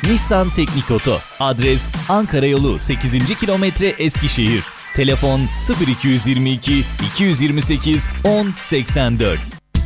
Nissan Teknik Oto. Adres Ankara Yolu 8. kilometre Eskişehir. Telefon 0222 228 1084.